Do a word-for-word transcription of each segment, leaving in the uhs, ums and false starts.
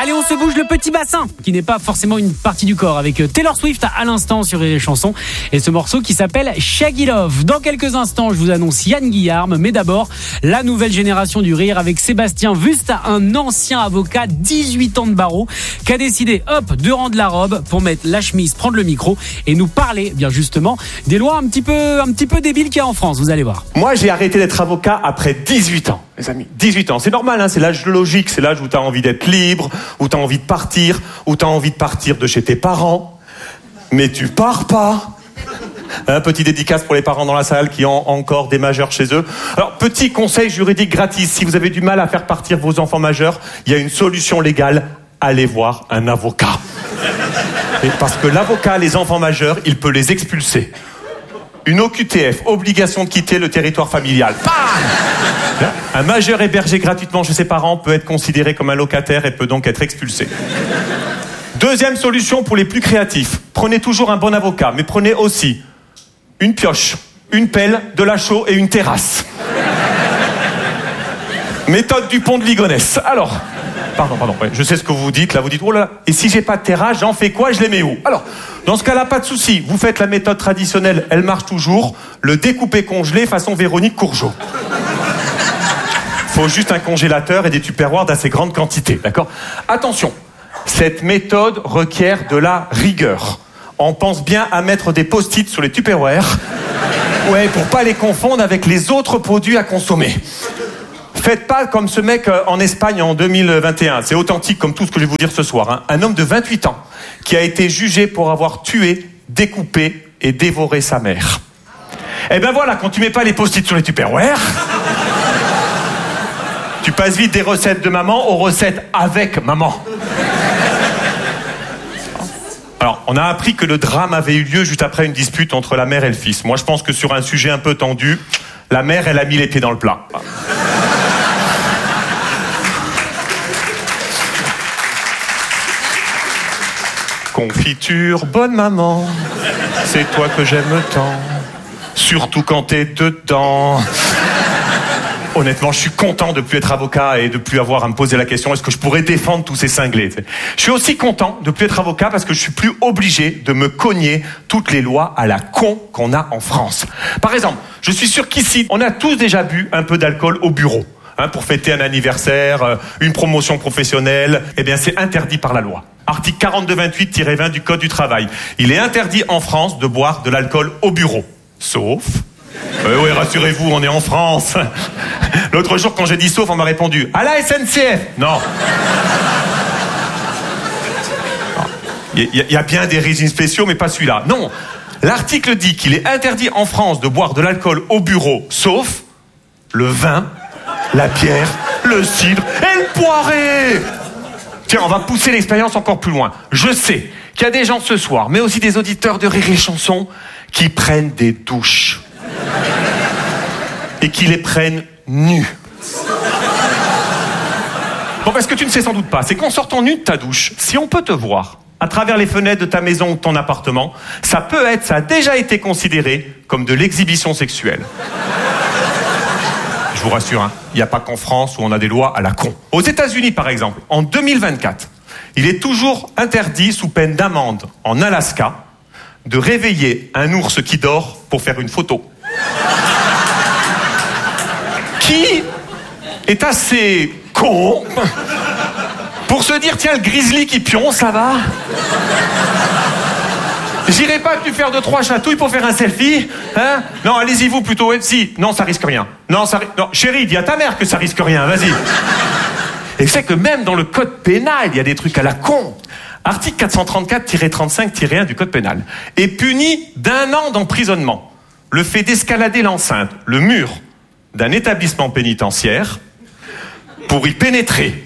Allez, on se bouge le petit bassin, qui n'est pas forcément une partie du corps, avec Taylor Swift à l'instant sur les chansons et ce morceau qui s'appelle Shaggy Love. Dans quelques instants, je vous annonce Yann Guillarme, mais d'abord, la nouvelle génération du rire avec Sébastien Wust, un ancien avocat, dix-huit ans de barreau, qui a décidé, hop, de rendre la robe pour mettre la chemise, prendre le micro et nous parler, bien justement, des lois un petit peu, un petit peu débiles qu'il y a en France, vous allez voir. Moi, j'ai arrêté d'être avocat après dix-huit ans, les amis. dix-huit ans, c'est normal, hein, c'est l'âge logique, c'est l'âge où t'as envie d'être libre, où t'as envie de partir, où t'as envie de partir de chez tes parents. Mais tu pars pas. Un petit dédicace pour les parents dans la salle qui ont encore des majeurs chez eux. Alors, petit conseil juridique gratis. Si vous avez du mal à faire partir vos enfants majeurs, il y a une solution légale. Allez voir un avocat. Et parce que l'avocat, les enfants majeurs, il peut les expulser. Une O Q T F, obligation de quitter le territoire familial. Bam ! Un majeur hébergé gratuitement chez ses parents peut être considéré comme un locataire et peut donc être expulsé. Deuxième solution pour les plus créatifs. Prenez toujours un bon avocat, mais prenez aussi une pioche, une pelle, de la chaux et une terrasse. Méthode du pont de Ligonnès. Alors, pardon, pardon, ouais, je sais ce que vous dites, là vous dites, oh là, et si j'ai pas de terrasse, j'en fais quoi, je les mets où? Alors, dans ce cas-là, pas de souci, vous faites la méthode traditionnelle, elle marche toujours, le découpé congelé façon Véronique Courgeot. Faut juste un congélateur et des tupperwares d'assez grande quantité, d'accord? Attention, cette méthode requiert de la rigueur. On pense bien à mettre des post-it sur les tupperwares, ouais, pour pas les confondre avec les autres produits à consommer. Faites pas comme ce mec en Espagne en deux mille vingt et un. C'est authentique comme tout ce que je vais vous dire ce soir. Hein. Un homme de vingt-huit ans qui a été jugé pour avoir tué, découpé et dévoré sa mère. Eh ben voilà, quand tu mets pas les post-it sur les tupperwares, tu passes vite des recettes de maman aux recettes avec maman. Alors, on a appris que le drame avait eu lieu juste après une dispute entre la mère et le fils. Moi, je pense que sur un sujet un peu tendu, la mère, elle a mis les pieds dans le plat. Confiture, bonne maman, c'est toi que j'aime tant, surtout quand t'es dedans. Honnêtement, je suis content de plus être avocat et de plus avoir à me poser la question est-ce que je pourrais défendre tous ces cinglés. Je suis aussi content de plus être avocat parce que je suis plus obligé de me cogner toutes les lois à la con qu'on a en France. Par exemple, je suis sûr qu'ici, on a tous déjà bu un peu d'alcool au bureau. Hein, pour fêter un anniversaire, une promotion professionnelle, eh bien c'est interdit par la loi. Article quarante-deux vingt-huit tiret vingt du Code du travail. Il est interdit en France de boire de l'alcool au bureau. Sauf... Euh, oui, rassurez-vous, on est en France. L'autre jour, quand j'ai dit sauf, on m'a répondu à la S N C F. Non. Il y, y, y a bien des régimes spéciaux, mais pas celui-là. Non. L'article dit qu'il est interdit en France de boire de l'alcool au bureau, sauf le vin, la bière, le cidre et le poiré. Tiens, on va pousser l'expérience encore plus loin. Je sais qu'il y a des gens ce soir, mais aussi des auditeurs de Rire et Chanson, qui prennent des douches. Et qui les prennent nus. Bon, parce que tu ne sais sans doute pas, c'est qu'en sortant nu de ta douche, si on peut te voir à travers les fenêtres de ta maison ou de ton appartement, ça peut être, ça a déjà été considéré comme de l'exhibition sexuelle. Je vous rassure, hein, il n'y a pas qu'en France où on a des lois à la con. Aux États-Unis, par exemple, en deux mille vingt-quatre, il est toujours interdit, sous peine d'amende, en Alaska, de réveiller un ours qui dort pour faire une photo. Qui est assez con pour se dire tiens, le grizzly qui pionce, ça va. J'irai pas plus faire deux trois chatouilles pour faire un selfie, hein? Non, allez-y vous plutôt. Si, non, ça risque rien. Non, ça, non, chérie, dis à ta mère que ça risque rien. Vas-y. Et c'est que même dans le code pénal, il y a des trucs à la con. Article quatre cent trente-quatre tiret trente-cinq tiret un du code pénal est puni d'un an d'emprisonnement le fait d'escalader l'enceinte, le mur d'un établissement pénitentiaire pour y pénétrer.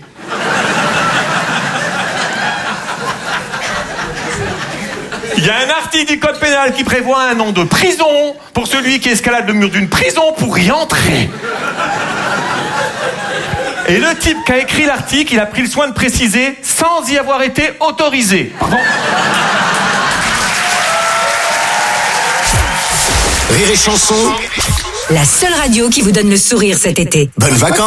Il y a un article du code pénal qui prévoit un an de prison pour celui qui escalade le mur d'une prison pour y entrer. Et le type qui a écrit l'article, il a pris le soin de préciser sans y avoir été autorisé. Pardon ? Rire et Chanson, la seule radio qui vous donne le sourire cet été. bonnes vacances.